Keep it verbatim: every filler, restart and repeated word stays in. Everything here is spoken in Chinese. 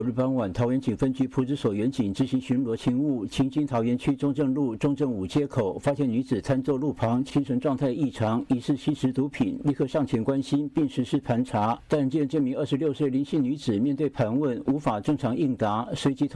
日傍晚，桃园警分局埔子所员警执行巡逻勤务，行经桃园区中正路中正五街口，发现女子餐坐路旁，精神状态异常，疑似吸食毒品，立刻上前关心并实施盘查，但见这名二十六岁林姓女子面对盘问无法正常应答，随即